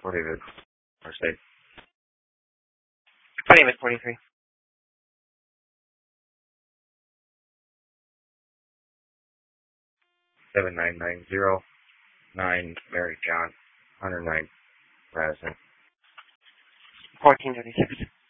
What is it? Or state? My name is 43. 79909 Mary John 109 Madison. 1436.